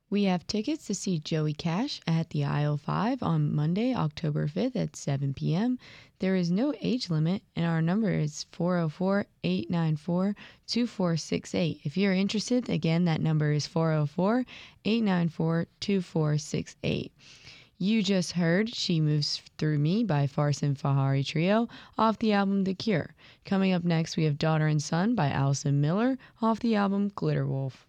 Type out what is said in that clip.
We have tickets to see Joey Cash at the IO5 on Monday, October 5th at 7 p.m. There is no age limit, and our number is 404-894-2468. If you're interested, again, that number is 404-894-2468. You just heard She Moves Through Me by Farson Fahari Trio off the album The Cure. Coming up next, we have Daughter and Son by Allison Miller off the album Glitter Wolf.